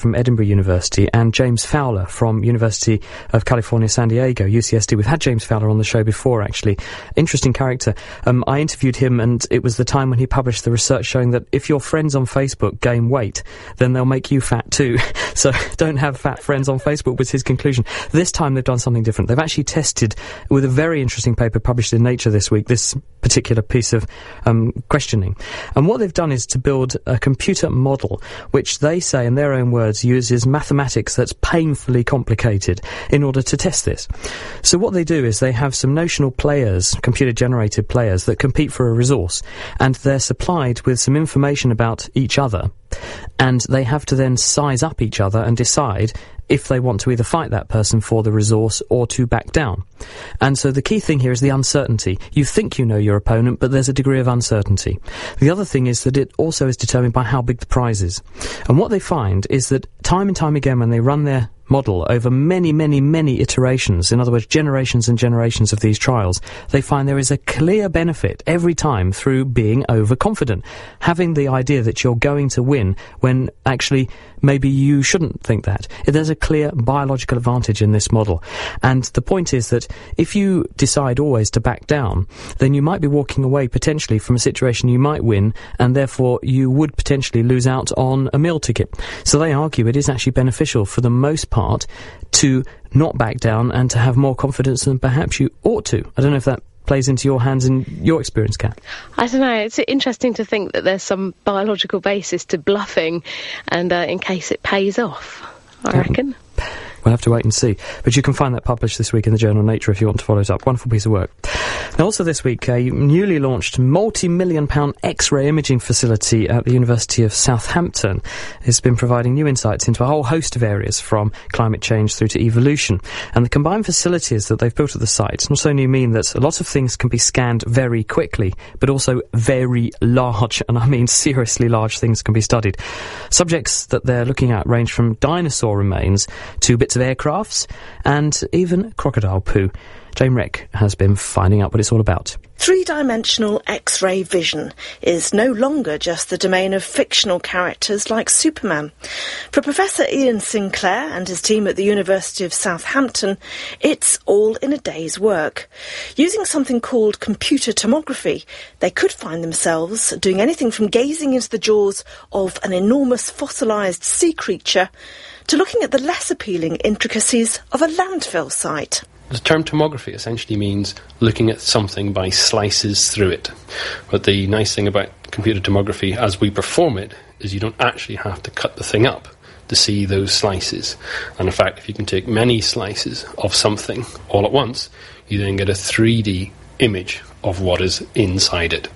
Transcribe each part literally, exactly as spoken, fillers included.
from Edinburgh University and James Fowler from University of California, San Diego, U C S D. We've had James Fowler on the show before, actually. Interesting character. Um, I interviewed him, and it was the time when he published the research showing that if your friends on Facebook gain weight, then they'll make you fat too. So don't have fat friends on Facebook was his conclusion. This time they've done something different. They've actually tested, with a very interesting paper published in Nature this week, this particular piece of um, questioning. And what they've done is to build a computer model, which they say, in their own words, uses mathematics that's painfully complicated in order to test this. So what they do is they have some notional players, computer-generated players, that compete for a resource, and they're supplied with some information about each other, and they have to then size up each other and decide if they want to either fight that person for the resource or to back down. And so the key thing here is the uncertainty. You think you know your opponent, but there's a degree of uncertainty. The other thing is that it also is determined by how big the prize is. And what they find is that time and time again when they run their model over many, many, many iterations, in other words, generations and generations of these trials, they find there is a clear benefit every time through being overconfident, having the idea that you're going to win when actually maybe you shouldn't think that. There's a clear biological advantage in this model. And the point is that if you decide always to back down, then you might be walking away potentially from a situation you might win, and therefore you would potentially lose out on a meal ticket. So they argue it is actually beneficial for the most part to not back down and to have more confidence than perhaps you ought to. I don't know if that plays into your hands in your experience, Kat. I don't know. It's interesting to think that there's some biological basis to bluffing, and uh, in case it pays off, I yeah. reckon. We'll have to wait and see. But you can find that published this week in the journal Nature if you want to follow it up. Wonderful piece of work. Now, also this week, a newly launched multi-million pound X-ray imaging facility at the University of Southampton has been providing new insights into a whole host of areas, from climate change through to evolution. And the combined facilities that they've built at the site not only mean that a lot of things can be scanned very quickly, but also very large, and I mean seriously large things can be studied. Subjects that they're looking at range from dinosaur remains to bits of aircrafts and even crocodile poo. Jane Reck has been finding out what it's all about. Three-dimensional X-ray vision is no longer just the domain of fictional characters like Superman. For Professor Ian Sinclair and his team at the University of Southampton, it's all in a day's work. Using something called computer tomography, they could find themselves doing anything from gazing into the jaws of an enormous fossilised sea creature to looking at the less appealing intricacies of a landfill site. The term tomography essentially means looking at something by slices through it. But the nice thing about computer tomography as we perform it is you don't actually have to cut the thing up to see those slices. And in fact, if you can take many slices of something all at once, you then get a three D image of what is inside it.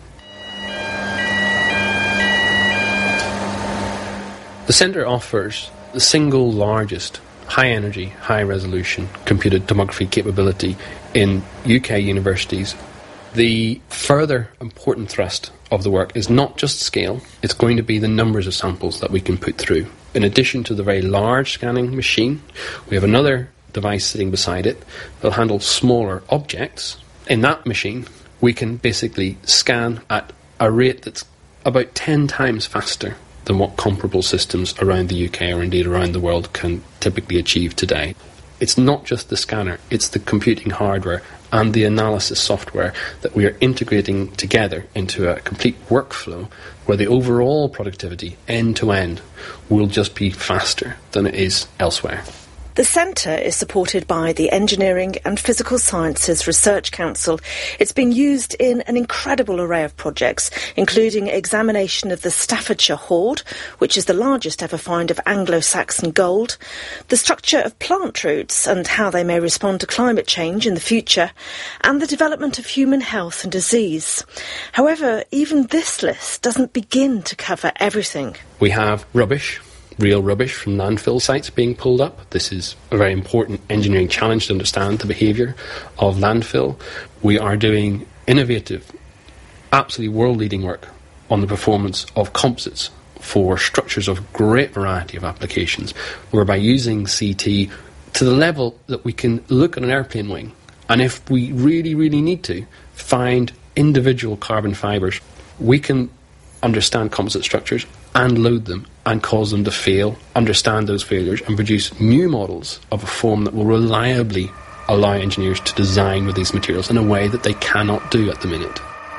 The centre offers the single largest high-energy, high-resolution computer tomography capability in U K universities. The further important thrust of the work is not just scale, it's going to be the numbers of samples that we can put through. In addition to the very large scanning machine, we have another device sitting beside it that will handle smaller objects. In that machine, we can basically scan at a rate that's about ten times faster than what comparable systems around the U K or indeed around the world can typically achieve today. It's not just the scanner, it's the computing hardware and the analysis software that we are integrating together into a complete workflow where the overall productivity, end to end, will just be faster than it is elsewhere. The centre is supported by the Engineering and Physical Sciences Research Council. It's being used in an incredible array of projects, including examination of the Staffordshire Hoard, which is the largest ever find of Anglo-Saxon gold, the structure of plant roots and how they may respond to climate change in the future, and the development of human health and disease. However, even this list doesn't begin to cover everything. We have rubbish. Real rubbish from landfill sites being pulled up. This is a very important engineering challenge to understand the behaviour of landfill. We are doing innovative, absolutely world-leading work on the performance of composites for structures of great variety of applications, whereby using C T to the level that we can look at an airplane wing and if we really, really need to, find individual carbon fibres. We can understand composite structures and load them and cause them to fail, understand those failures, and produce new models of a form that will reliably allow engineers to design with these materials in a way that they cannot do at the minute.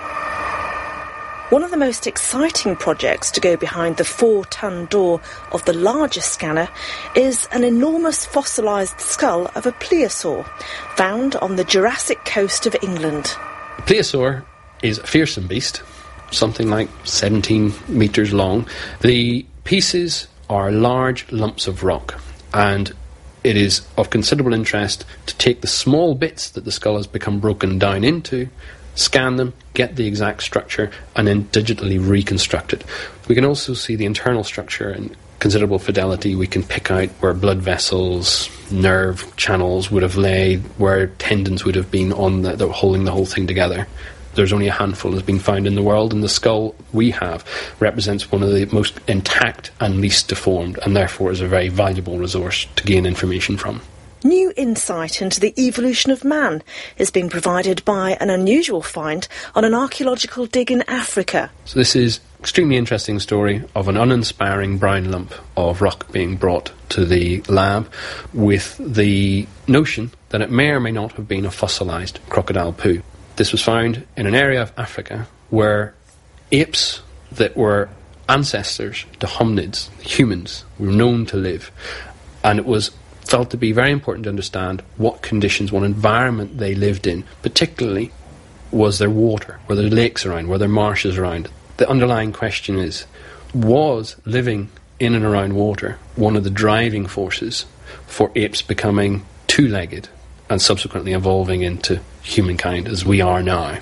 One of the most exciting projects to go behind the four-ton door of the largest scanner is an enormous fossilised skull of a plesiosaur found on the Jurassic coast of England. A plesiosaur is a fearsome beast, something like seventeen metres long. The pieces are large lumps of rock, and it is of considerable interest to take the small bits that the skull has become broken down into, scan them, get the exact structure, and then digitally reconstruct it. We can also see the internal structure in considerable fidelity. We can pick out where blood vessels, nerve channels would have laid, where tendons would have been on the, that were holding the whole thing together. There's only a handful that's been found in the world, and the skull we have represents one of the most intact and least deformed, and therefore is a very valuable resource to gain information from. New insight into the evolution of man is being provided by an unusual find on an archaeological dig in Africa. So this is an extremely interesting story of an uninspiring brown lump of rock being brought to the lab with the notion that it may or may not have been a fossilised crocodile poo. This was found in an area of Africa where apes that were ancestors to hominids, humans, were known to live, and it was felt to be very important to understand what conditions, what environment they lived in. Particularly, was there water? Were there lakes around? Were there marshes around? The underlying question is, was living in and around water one of the driving forces for apes becoming two-legged and subsequently evolving into humankind as we are now?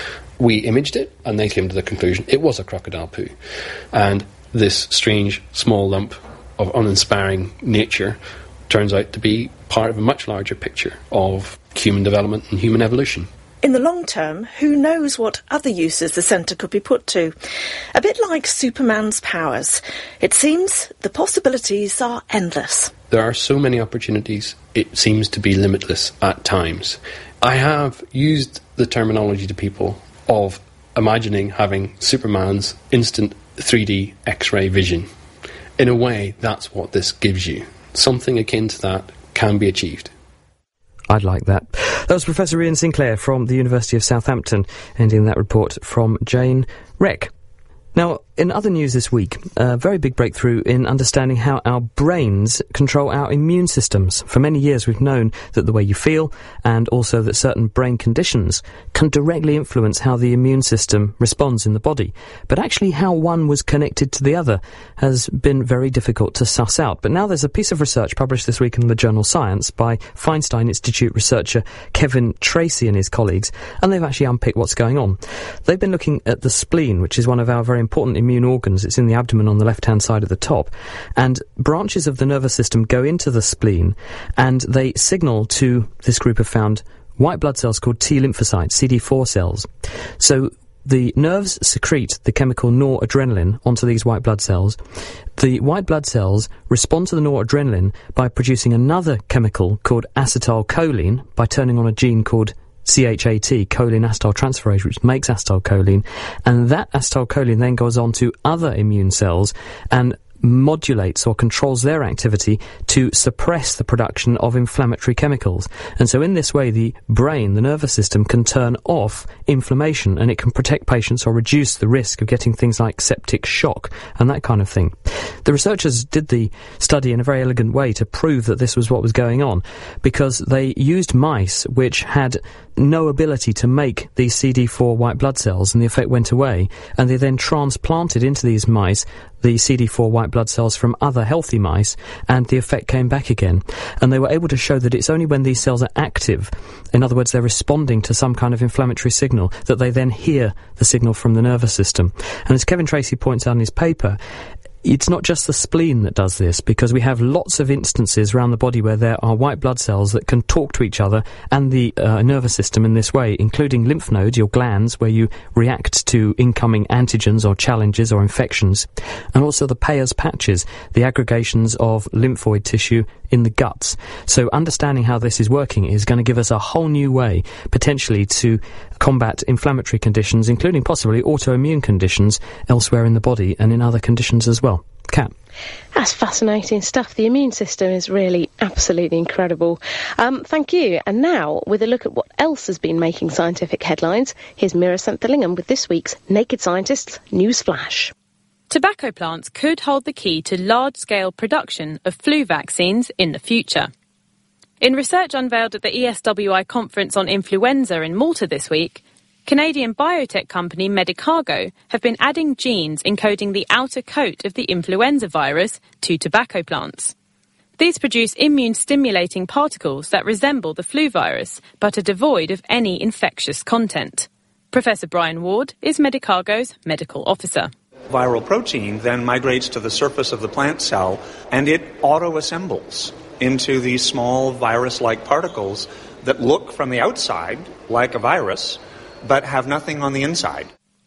We imaged it, and they came to the conclusion it was a crocodile poo. And this strange small lump of uninspiring nature turns out to be part of a much larger picture of human development and human evolution. In the long term, who knows what other uses the centre could be put to? A bit like Superman's powers. It seems the possibilities are endless. There are so many opportunities, it seems to be limitless at times. I have used the terminology to people of imagining having Superman's instant three D X-ray vision. In a way, that's what this gives you. Something akin to that can be achieved. I'd like that. That was Professor Ian Sinclair from the University of Southampton, ending that report from Jane Reck. Now, in other news this week, a very big breakthrough in understanding how our brains control our immune systems. For many years we've known that the way you feel, and also that certain brain conditions, can directly influence how the immune system responds in the body. But actually how one was connected to the other has been very difficult to suss out. But now there's a piece of research published this week in the journal Science by Feinstein Institute researcher Kevin Tracy and his colleagues, and they've actually unpicked what's going on. They've been looking at the spleen, which is one of our very important immune organs. It's in the abdomen on the left-hand side of the top, and branches of the nervous system go into the spleen, and they signal to, this group have found, white blood cells called T lymphocytes, C D four cells. So the nerves secrete the chemical noradrenaline onto these white blood cells. The white blood cells respond to the noradrenaline by producing another chemical called acetylcholine by turning on a gene called C H A T, choline acetyltransferase, which makes acetylcholine, and that acetylcholine then goes on to other immune cells and modulates or controls their activity to suppress the production of inflammatory chemicals. And so in this way, the brain, the nervous system, can turn off inflammation, and it can protect patients or reduce the risk of getting things like septic shock and that kind of thing. The researchers did the study in a very elegant way to prove that this was what was going on, because they used mice which had no ability to make these C D four white blood cells, and the effect went away, and they then transplanted into these mice the C D four white blood cells from other healthy mice, and the effect came back again. And they were able to show that it's only when these cells are active, in other words, they're responding to some kind of inflammatory signal, that they then hear the signal from the nervous system. And as Kevin Tracy points out in his paper, It's not just the spleen that does this, because we have lots of instances around the body where there are white blood cells that can talk to each other and the uh, nervous system in this way, including lymph nodes, your glands, where you react to incoming antigens or challenges or infections, and also the Peyer's patches, the aggregations of lymphoid tissue in the guts. So understanding how this is working is going to give us a whole new way, potentially, to combat inflammatory conditions, including possibly autoimmune conditions elsewhere in the body and in other conditions as well. Kat. That's fascinating stuff. The immune system is really absolutely incredible. Um, thank you. And now, with a look at what else has been making scientific headlines, here's Mira Santhalingham with this week's Naked Scientists News Flash. Tobacco plants could hold the key to large-scale production of flu vaccines in the future. In research unveiled at the E S W I conference on influenza in Malta this week, Canadian biotech company Medicago have been adding genes encoding the outer coat of the influenza virus to tobacco plants. These produce immune-stimulating particles that resemble the flu virus, but are devoid of any infectious content. Professor Brian Ward is Medicago's medical officer. Viral protein then migrates to the surface of the plant cell, and it auto-assembles into these small virus-like particles that look from the outside like a virus, but have nothing on the inside.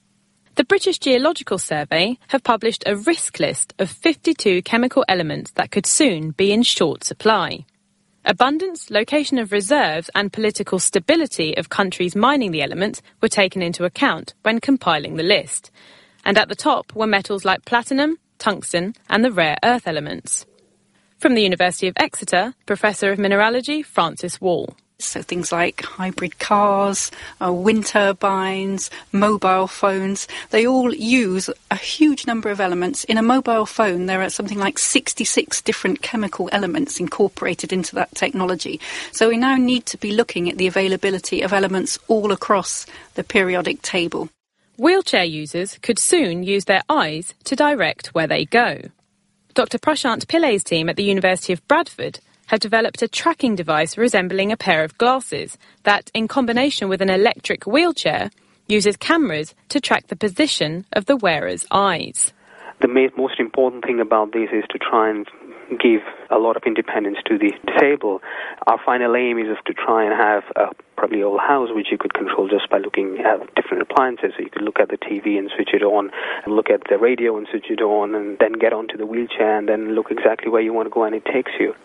The British Geological Survey have published a risk list of fifty-two chemical elements that could soon be in short supply. Abundance, location of reserves and political stability of countries mining the elements were taken into account when compiling the list. And at the top were metals like platinum, tungsten and the rare earth elements. From the University of Exeter, Professor of Mineralogy Francis Wall. So things like hybrid cars, uh, wind turbines, mobile phones, they all use a huge number of elements. In a mobile phone, there are something like sixty-six different chemical elements incorporated into that technology. So we now need to be looking at the availability of elements all across the periodic table. Wheelchair users could soon use their eyes to direct where they go. Doctor Prashant Pillay's team at the University of Bradford have developed a tracking device resembling a pair of glasses that, in combination with an electric wheelchair, uses cameras to track the position of the wearer's eyes. The most important thing about this is to try and give a lot of independence to the disabled. Our final aim is to try and have a probably whole house which you could control just by looking at different appliances. So you could look at the T V and switch it on, and look at the radio and switch it on, and then get onto the wheelchair and then look exactly where you want to go, and it takes you.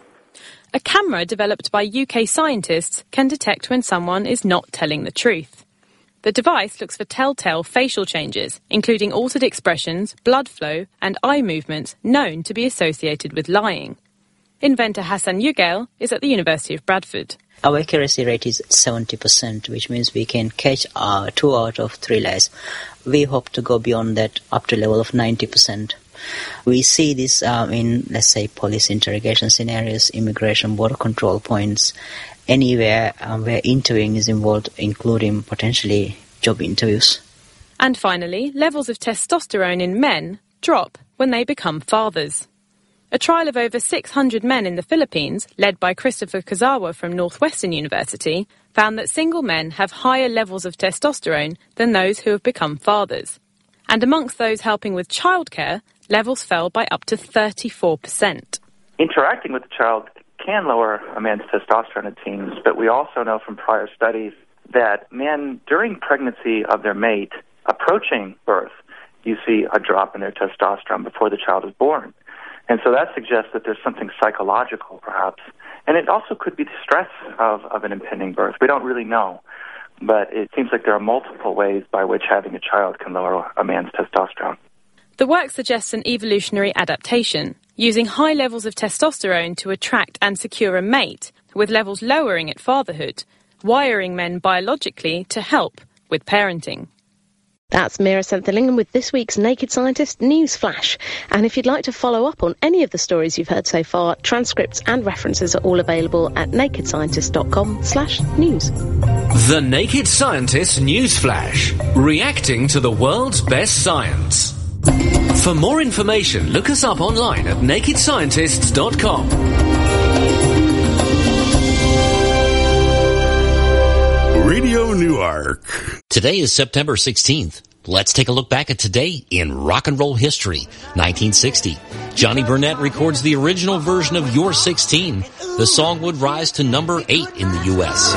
A camera developed by U K scientists can detect when someone is not telling the truth. The device looks for telltale facial changes, including altered expressions, blood flow and eye movements known to be associated with lying. Inventor Hassan Yugel is at the University of Bradford. Our accuracy rate is seventy percent, which means we can catch uh, two out of three lies. We hope to go beyond that up to a level of ninety percent. We see this um, in, let's say, police interrogation scenarios, immigration, border control points, anywhere um, where interviewing is involved, including potentially job interviews. And finally, levels of testosterone in men drop when they become fathers. A trial of over six hundred men in the Philippines, led by Christopher Kazawa from Northwestern University, found that single men have higher levels of testosterone than those who have become fathers. And amongst those helping with childcare, levels fell by up to thirty-four percent. Interacting with the child can lower a man's testosterone, it seems, but we also know from prior studies that men, during pregnancy of their mate, approaching birth, you see a drop in their testosterone before the child is born. And so that suggests that there's something psychological, perhaps. And it also could be the stress of, of an impending birth. We don't really know. But it seems like there are multiple ways by which having a child can lower a man's testosterone. The work suggests an evolutionary adaptation, using high levels of testosterone to attract and secure a mate, with levels lowering at fatherhood, wiring men biologically to help with parenting. That's Mira Santhalingham with this week's Naked Scientist News Flash. And if you'd like to follow up on any of the stories you've heard so far, transcripts and references are all available at nakedscientist.com slash news. The Naked Scientist News Flash, reacting to the world's best science. For more information, look us up online at naked scientists dot com. Radio Newark. Today is September sixteenth. let's take a look back at today in rock and roll history. nineteen sixty. Johnny Burnett records the original version of You're sixteen. The song would rise to number eight in the U S